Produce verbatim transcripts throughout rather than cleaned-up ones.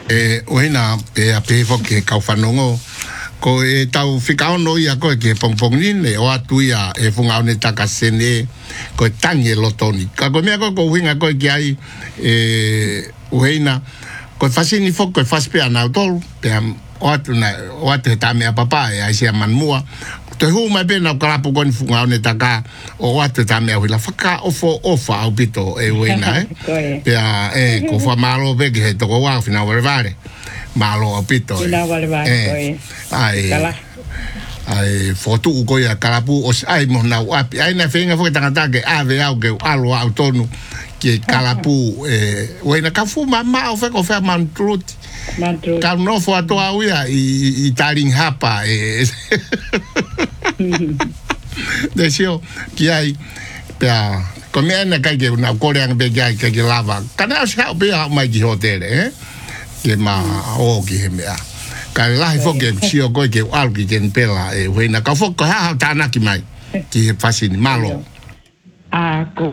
E oina pe a pe fo ke kau whanongo. Ko e tau whikao no ia koe ke pongpongni ne o atu ia e funga o ne taka sene ko e tangi e lotoni. Ka koe mea koe ko uhinga koe ki ai e uheina ko e whasini fo koe whaspea nau tolu pe o atu na o atu he tā mea papa e aisia manmua. Te hu mai pena o karapu koni funga o ne taka o atu tā mea huila whaka ofo ofa au pito e uheina e. Pea e ko whamalo peke he toko wau whina warevare. Malo apito eh. Ina vale va eh. Ai. Ai foto ko ya kalapu os ai mo na api ai na fenga fo tanga ke ave au ke alo autonu ke kalapu eh wena ka fu mama o fe ko fe mantrut mantrut ka no fo ato au ya i taring hapa eh desio ki ai pa come na ka ke na korean be ga ke lava kana sa be mai ki hotel eh ke ma o ki he mea. Ka lahi fo ke sio koe ke au ki ken pela e huena. Ka fo ko ha tāna ki mai. Ki he fasini malo. A ko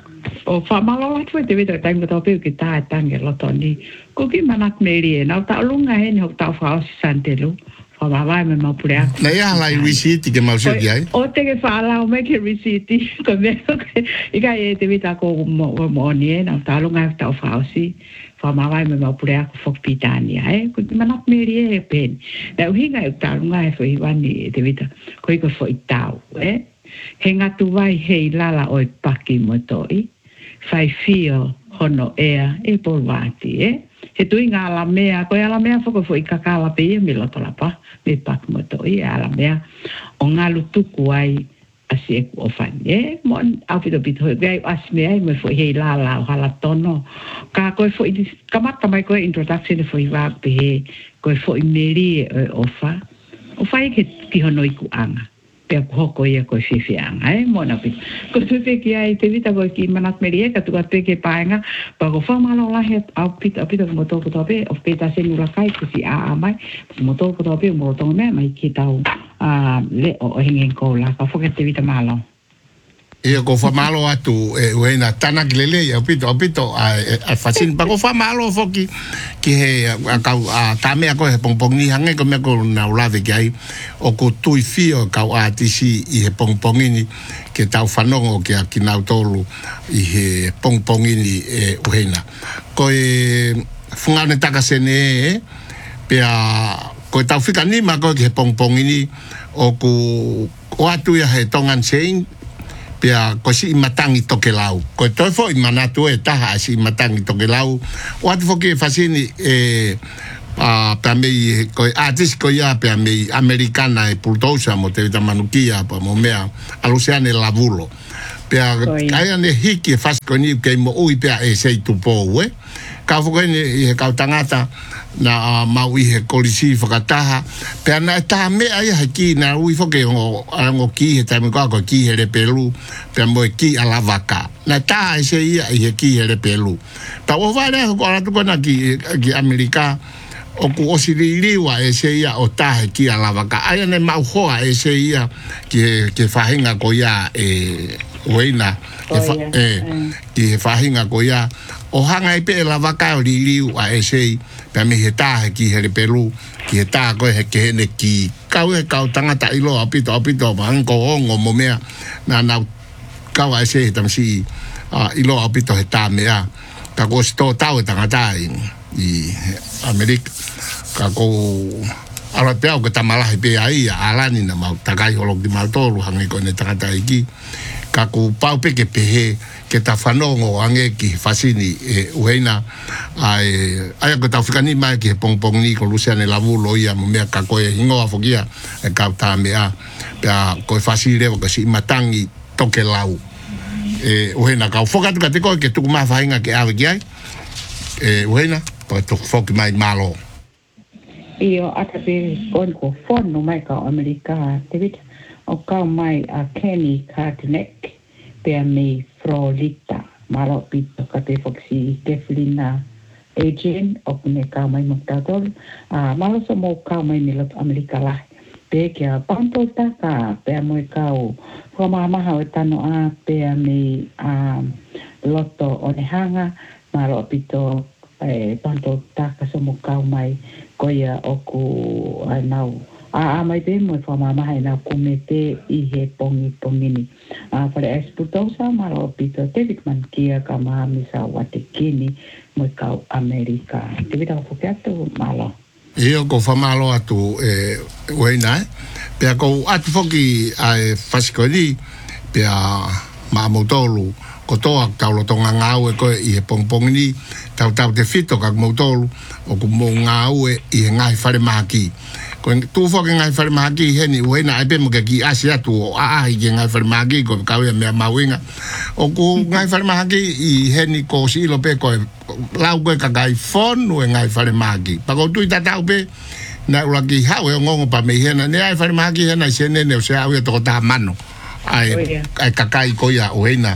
o wha malo la tue te vita tango tau piu ki tae tange loto ni. Ko ki manak meri e nau tau lunga he ni hok tau wha osi santelu. Wha mawai me maupure aku. Na ia lai risiti ke mausio ki ai? O te ke wha alau me ke risiti. Ko mea ika e te vita ko mo ni e nau tau lunga he tau wha osi. Whamawai me maupure ako whakpitania, eh? Ko te manak meri e pen. Na uhinga e tarunga e whahiwani e te vita, ko iko whai tau, eh? He ngatu wai hei lala o e paki mo toi, whai fio hono ea e polwati, eh? He tui ngā alamea, ko e alamea whako whai kakala pe ia mi loto lapa, me paki mo toi, e alamea, o ngā lutuku ai, asi e ku ofani, eh? Mo au pito pito hoi, gai asme ai mo foi hei la la o hala tono. Ka koe foi, kamata mai koe introduction e foi wāk pe he, koe foi meri e ofa. Ofa e ke ki hono i ku anga. Pea ku hoko ia koe whiwhi anga, eh? Mo na pito. Ko tupe ki ai te vita koe ki manat meri e, ka tuka peke paenga, pa ko whamalo lahe au pito, au pito ko motoko tope, o peta senu rakai, kusi a a mai, motoko tope, mo tonga mea, mai ki tau, Ah, le o hingen ko la ka foka te vita malo. E ko fa malo atu e uena tana glele ya pito pito a a fasin pa ko fa malo foki ki he a ka a ka me ko he pongpong ni hange ko me ko na ula de kai o ko tui fio ka a tisi i he pongpong ni ke tau fanongo ke a kinau tolu i he pongpong ni e uena ko e funga ne taka sene pe a ko tau fika ni ma ko ke pongpong ni o ku o atu ya he tongan sein pia ko si matangi toke lau ko to fo i manatu e taha si matangi toke lau o atu fo ke fasini e a pa me ko artist ko ya pa me americana e pultosa mo te vita manukia pa mo mea alusiane lavulo pia ai ane hiki fas ko ni ke mo ui pia e sei tu po we ka fo ko ni ka tangata na mau i he kolisi whakataha. Pea na taha mea ia ki na ui whoke o arango ki he taime kua ko ki he repelu. Pea moe ki ala waka. Na taha e se ia i he ki he repelu. Ta o whaere ko aratu kona ki, ki Amerika o ku osiririwa e se ia o taha ki ala waka. Aia ne mau hoa e se ia ki, ki whahinga ko ia e weina. Oh, yeah. e, mm. Ki whahinga ko ia. O hanga i pe la waka o ririu a e se pe me he taha ki he repelu ki he taha koe he ke hene ki kau e kau tangata ilo apito apito mahanko ongo mo mea na nau kau a e se he tamsi uh, ilo apito he taha mea ka ko sto tau e tangata i, i Amerika ka ko ala pea o ke tamalahi pe ai a alani na mau takai holo ki mau tolu hangi koe ne tangata i ki ka ko pau pe ke pehe ke ta whanongo ange ki fasini e uheina ai ai ko ta whikani mai ki pongpong ni ko lusiane lavulo ia mo mea ka koe hingoa fokia e ka ta mea pea koe fasire ko si matangi toke lau e uheina ka foka tu ka te koe ke tuku maa whainga ke awe ki ai e uheina pa tuku foki mai malo Io ata pe kon ko fono mai ka Amerika te vita o ka mai a Kenny Cartneck pe me Frolita malo pito ka te foxi Keflina agent o ne ka mai moktadol a malo so mo ka mai ni lot Amerika la pe ke a panto ta ka pe mo ka o ko mama ha tano a pe me a loto o ne hanga malo pito e panto taka so mo kau mai ko ia o ku nau a a mai te mo fa mama hai na komite I he pongi pongini a para exportosa malo pito David man kia kama misa wate kini mo kau Amerika te vita ko fiato malo io ko fa malo atu e weina pe ko atu foki ai faskoni pe ma motolu ko toa taulo tonga ngau e ko I he pongpongini tau tau te fito ka motolu o ko mo ngau e I he ngai fare maki ko tu foki ngai fare maki heni weina ai pe mo ki asia tu a a I ngai fare maki ko ka we me mawinga o ko ngai fare maki I heni ko si lo pe ko lau ko ka kai fon no ngai fare maki pa ko tu ta tau pe na ula ki hawe ngongo pa me hena ne ai fare maki hena sene ne o se awe to ta mano ai ai kakai ko ya weina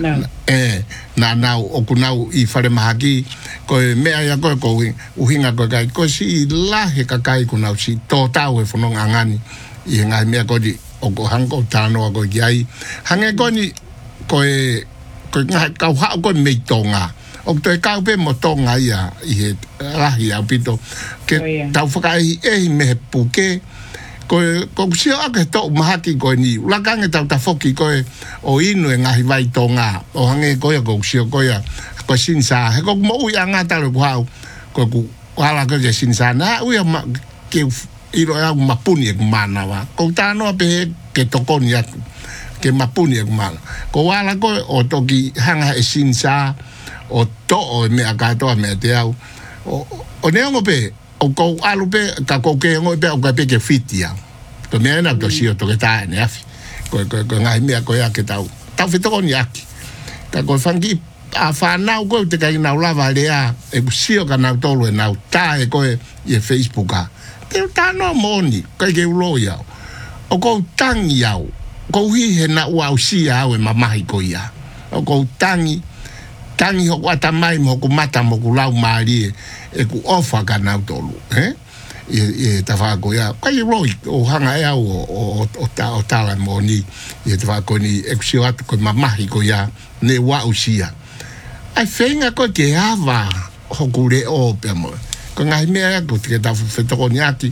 eh na na o kunau I fare maki ko me ai ko ko uhinga ko kai ko si la he kakai kunau si to tau e fono ngani I ngai me ko di o ko hango tano ko ai hange ko ni ko e ko ngai ka ha ko me tonga o te ka pe mo tonga ia I he la ia pito ke tau fakai e me puke ko ko sio ake to mahaki ko ni la kange tau ta foki ko o inu e ngahi vai tonga o hange ko ko sio ko ya ko sinsa he ko mo ya ngata lo ko ko ku ala ko je sinsa na u ya ke iro ya mapuni e mana wa ko ta no pe ke to ko ni ke mapuni e mana ko ala ko o toki hanga e sinsa o to o me aka to me te au o o ne ngo pe o ko alu pe ka ko ke ngo pe o ka pe ke fitia to me na to si o to ke ta ne afi ko ko ko ngai me ko ya ke tau tau fito ko ni aki ka ko fangi a fa na ko te ka na lava le a e si o ka na to lo na ta e ko e Facebook a te ta no moni ka ke ulo ya o ko tangi ya ko hi he na wa si a o mama hi ko ya o ko tangi tangi ho wata mai mo ko mata mo ko lau mari e ku ofa ka na tolu eh e e ta fa ko ya ka i roi o hanga e o o o ta o ta la mo ni e ta fa ko ni e ku at ko mama hi ko ya ne wa usia ai fenga ko ke ava ho kure o pe mo ko ngai me ko te ta fe to ko ni ati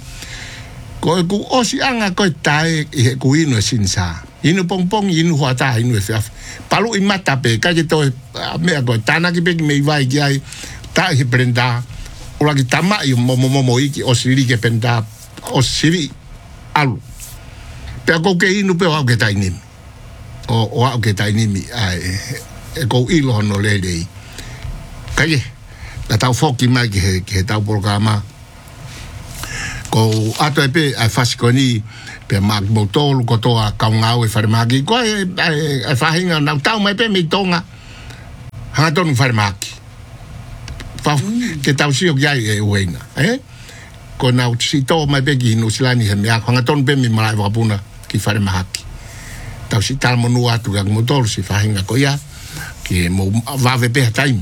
ko ku osi anga ko tai e ku ino sinsa inu pong pong inu hota inu e fa palu i mata pe ka je to me ko tana ki pe me vai ki ai ta hi prenda ola ki tama i mo mo mo iki o siri ke penda o siri alu pe ko ke inu pe o ke tai ni o o ke tai ni mi ai e ko ilo no le dei ka ye ta ta foki mai ke ke ta programa ko ato e pe ai fasikoni pe mak motor ko to a kaungau e farmaki ko e e fahinga na tau mai pe mi tonga ha ton farmaki fa ke tau si o ya e wena eh ko na si to mai pe ki no silani he me ha ton pe mi mai wa puna ki farmaki tau si tal monu atu ga motor si fahinga ko ya ki mo va ve pe time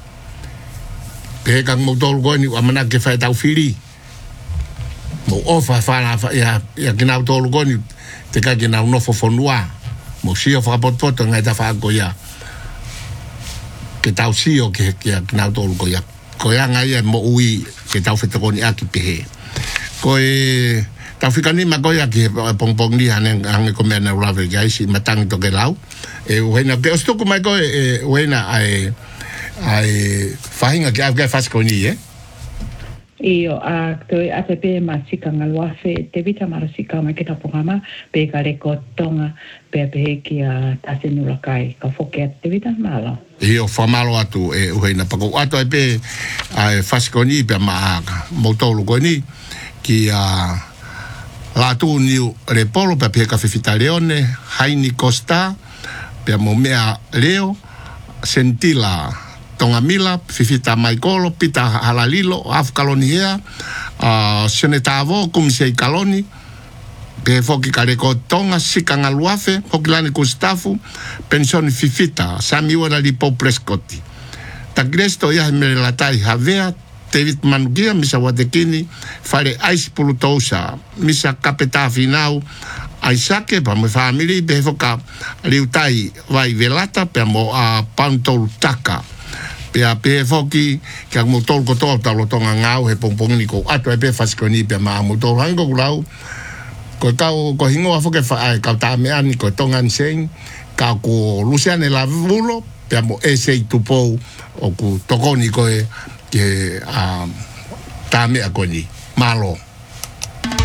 pe ga motor ko ni amana ke fa tau fili mo ofa fa fa ya ya kina to lo goni te ka kina no fo fo noa mo si o fa pot pot ngai ta fa ko ya ke tau si o ke ke kina to lo ko ya ko ya ngai mo ui ke tau fe to goni aki pe ko e tau fika ni ma ko ya ke pong pong ni hanen ang ko me na ula ve guys i matang to ke lau e wena pe sto ko mai ko e wena ai ai fa hinga ke afga fas ko ni eh Io a toi a te ma sika ngalwafe te vita mara sika ma kita programa pe ka reko tonga pe pe ki a tasenula kai ka foke te vita malo io fa malo atu e uina pa ko atu pe a faskoni pe ma motolo goni ki a la tu ni le polo pe pe ka fifita leone haini costa pe mo mea leo sentila Tonga Mila, Fifita Maikolo, Pita Halalilo, Afkalonia, uh, Senetavo, Kumisei Kaloni, Pe Foki Kareko Tonga, Sika Ngaluafe, Hokilani Kustafu, Pensioni Fifita, Samiwara Lipo Prescotti. Tagresto ya Melatai Havea, David Manugia, Misa Watekini, Fare Ais Pulutosa, Misa Kapeta Finau, Aisake, pa mo family, Befoka Liutai Vai Velata, pe mo a Pantol Taka. Pea pe foki ka mo tol ko tol talo tonga ngau he pongpong ni ko ato e pe faskoni pe ma mo tol hango lau ko tau ko hingo afo ke fa ai ka ta me ani ko tonga sen ka ko luciane la vulo pe mo ese tupo o ku tokoni ko e ke a ta me akoni malo